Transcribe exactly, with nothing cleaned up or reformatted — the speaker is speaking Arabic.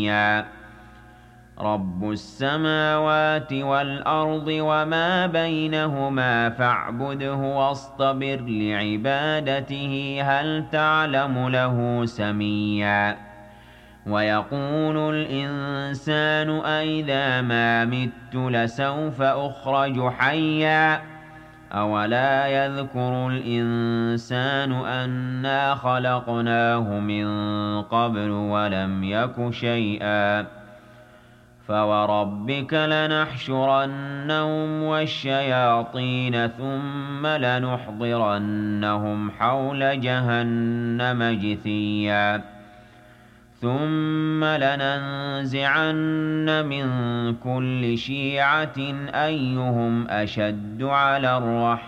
سَمِيًّا رَبُّ السَّمَاوَاتِ وَالْأَرْضِ وَمَا بَيْنَهُمَا فَاعْبُدْهُ وَاصْطَبِرْ لِعِبَادَتِهِ هَلْ تَعْلَمُ لَهُ سَمِيًّا وَيَقُولُ الْإِنسَانُ أَإِذَا مَا مِتُّ لَسَوْفَ أُخْرَجُ حَيًّا أَوَلَا يَذْكُرُ الْإِنسَانُ أَنَّا خَلَقْنَاهُ مِن قَبْلُ وَلَمْ يَكُ شَيْئًا فَوَرَبِّكَ لَنَحْشُرَنَّهُمْ وَالشَّيَاطِينَ ثُمَّ لَنُحْضِرَنَّهُمْ حَوْلَ جَهَنَّمَ جِثِيًّا ثُمَّ لَنَنزِعَنَّ مِن كُلِّ شِيعَةٍ أَيُّهُمْ أَشَدُّ عَلَى الرَّحْمَٰنِ